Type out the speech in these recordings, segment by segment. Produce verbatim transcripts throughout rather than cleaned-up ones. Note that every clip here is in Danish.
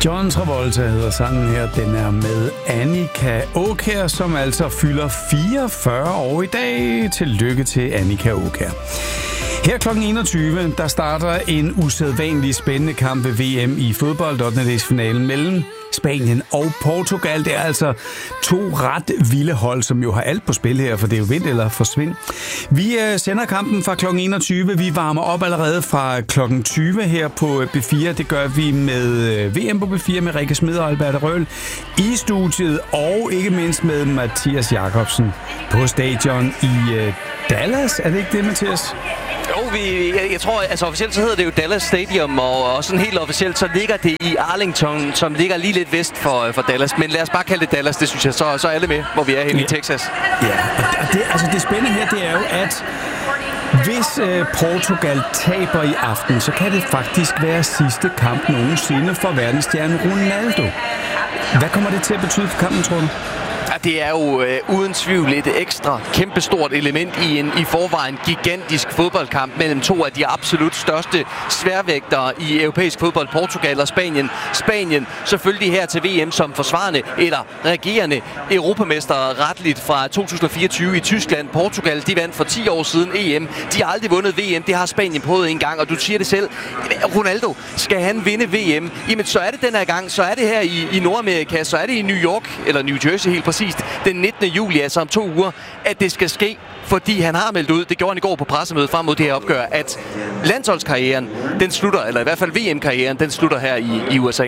John Travolta hedder sangen her. Den er med Annika Aakjær, som altså fylder fireogfyrre år i dag. Tillykke til Annika Aakjær. Her klokken enogtyve, der starter en usædvanlig spændende kamp ved V M i fodbold, ottendedelsfinalen mellem Spanien og Portugal. Det er altså to ret vilde hold, som jo har alt på spil her, for det er jo vind eller forsvind. Vi øh, sender kampen fra klokken enogtyve. Vi varmer op allerede fra klokken tyve her på B fire. Det gør vi med øh, V M på B fire med Rikke Smed og Albert Røhl i studiet, og ikke mindst med Mathias Jacobsen på stadion i øh, Dallas. Er det ikke det, Mathias? Jo, vi, jeg, jeg tror, altså officielt så hedder det jo Dallas Stadium, og, og sådan helt officielt så ligger det i Arlington, som ligger lige lidt vest for, for Dallas. Men lad os bare kalde det Dallas, det synes jeg, så, så er alle med, hvor vi er henne ja. i Texas. Ja, og det, altså det spændende her, det er jo, at hvis øh, Portugal taber i aften, så kan det faktisk være sidste kamp nogensinde for verdensstjernen Ronaldo. Hvad kommer det til at betyde for kampen, tror du? Det er jo øh, uden tvivl et ekstra kæmpestort element i en i forvejen gigantisk fodboldkamp mellem to af de absolut største sværvægtere i europæisk fodbold, Portugal og Spanien. Spanien selvfølgelig her til V M som forsvarende eller regerende europamester retligt fra to tusind og fireogtyve i Tyskland. Portugal, de vandt for ti år siden E M. De har aldrig vundet V M, det har Spanien prøvet en gang, og du siger det selv. Ronaldo, skal han vinde V M? Jamen så er det den her gang, så er det her i, i Nordamerika, så er det i New York, eller New Jersey helt præcis, den nittende juli, altså om to uger, at det skal ske, fordi han har meldt ud, det gjorde han i går på pressemødet frem mod det her opgør, at landsholdskarrieren, den slutter, eller i hvert fald V M-karrieren, den slutter her i, i U S A.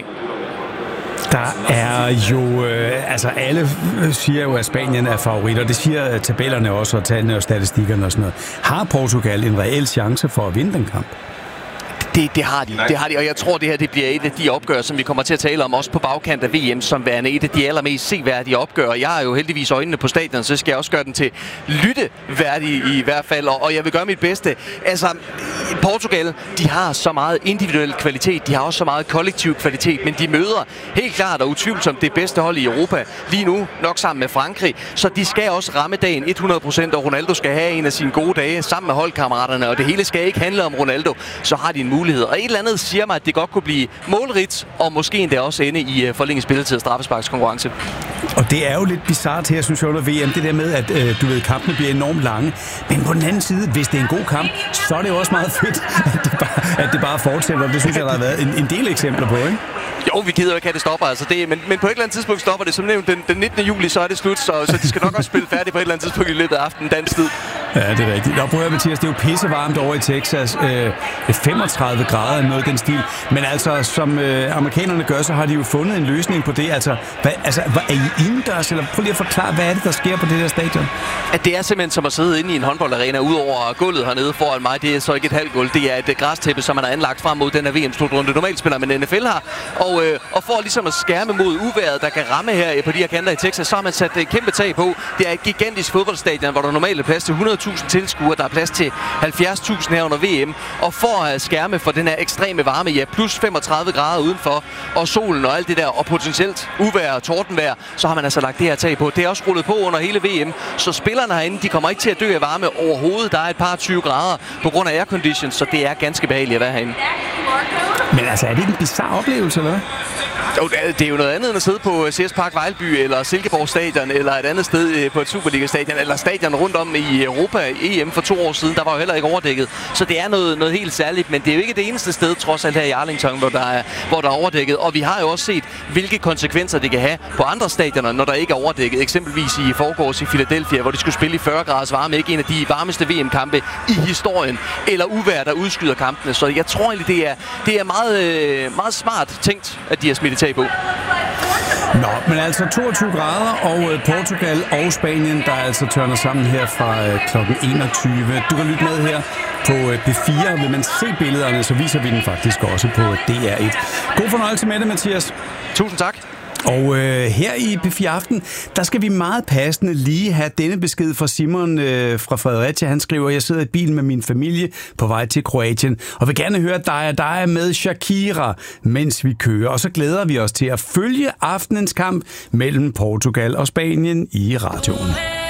Der er jo, øh, altså alle siger jo, at Spanien er favoritter. Det siger tabellerne også, og tallene og statistikkerne og sådan noget. Har Portugal en reel chance for at vinde den kamp? Det, det har de, det har de, og jeg tror, det her det bliver et af de opgør, som vi kommer til at tale om, også på bagkant af V M, som værende et af de allermest seværdige opgør. Jeg har jo heldigvis øjnene på stadion, så skal jeg også gøre den til lytteværdig i hvert fald, og jeg vil gøre mit bedste. Altså, Portugal, de har så meget individuel kvalitet, de har også så meget kollektiv kvalitet, men de møder helt klart og utvivlsomt det bedste hold i Europa lige nu, nok sammen med Frankrig, så de skal også ramme dagen hundrede procent, og Ronaldo skal have en af sine gode dage sammen med holdkammeraterne, og det hele skal ikke handle om Ronaldo, så har de en mulighed. Og et eller andet siger mig, at det godt kunne blive målrigt, og måske endda også ende i forlænget spilletid og straffesparkskonkurrence. Og det er jo lidt bizarrt her, synes jeg, under V M, det der med, at øh, du ved, kampene bliver enormt lange. Men på den anden side, hvis det er en god kamp, så er det jo også meget fedt, at det bare, at det bare fortsætter. Det synes jeg, der har været en, en del eksempler på, ikke? Jo, vi gider jo ikke have det stopper, altså det, men, men på et eller andet tidspunkt stopper det. Som nævnt, den, den nittende juli, så er det slut, så, så de skal nok også spille færdigt på et eller andet tidspunkt i løbet af aftenen dansk tid. Ja, det er rigtigt. Nå, prøv at høre, Mathias, det er jo pissevarmt over i Texas. Øh, femogtredive grader, noget i den stil. Men altså, som øh, amerikanerne gør, så har de jo fundet en løsning på det. Altså, hvad, altså hvad, er I indendørs? Eller prøv lige at forklare, hvad er det, der sker på det der stadion? At det er simpelthen som at sidde inde i en håndboldarena, udover gulvet hernede foran mig. Det er så ikke et halvt gulv. Det er et græstæppe, som man har anlagt frem mod den her V M-slutrunde. Normalt spiller man N F L her. Og, øh, og for ligesom at skærme mod uværet, der kan ramme her på de her kanter i Texas, så har man sat et kæmpe tag på. Det er et gigantisk fodboldstadion, hvor der normalt er plads til hundrede tusind tilskuere. Der er plads til halvfjerds tusind her under V M. Og for at skærme for den her ekstreme varme, ja, plus femogtredive grader udenfor, og solen og alt det der, og potentielt uvejr og tordenvejr, så har man altså lagt det her tag på. Det er også rullet på under hele V M, så spillerne herinde, de kommer ikke til at dø af varme overhovedet. Der er et par tyve grader på grund af aircondition, så det er ganske behageligt at være herinde. Men altså, er det en bizarre oplevelse, eller hvad? Jo, det er jo noget andet end at sidde på C S Park Vejlby eller Silkeborg Stadion eller et andet sted på et Superliga-stadion eller stadion rundt om i Europa. E M for to år siden, der var jo heller ikke overdækket. Så det er noget, noget helt særligt, men det er jo ikke det eneste sted, trods alt her i Arlington, hvor der, er, hvor der er overdækket. Og vi har jo også set, hvilke konsekvenser det kan have på andre stadioner, når der ikke er overdækket. Eksempelvis i forgårs i Philadelphia, hvor de skulle spille i fyrre graders varme. Ikke en af de varmeste V M-kampe i historien. Eller uvejr, der udskyder kampene. Så jeg tror egentlig, det er, det er meget, meget smart tænkt, at de har smidt tag på. Nå, men altså toogtyve grader, og Portugal og Spanien, der altså tørner sammen her fra øh, klokken enogtyve. Du kan lytte med her på øh, B fire. Vil man se billederne, så viser vi den faktisk også på D R et. God fornøjelse med det, Mathias. Tusind tak. Og øh, her i P fire Aften, der skal vi meget passende lige have denne besked fra Simon øh, fra Fredericia. Han skriver, jeg sidder i bilen med min familie på vej til Kroatien, og vil gerne høre dig og dig med Shakira, mens vi kører. Og så glæder vi os til at følge aftenens kamp mellem Portugal og Spanien i radioen.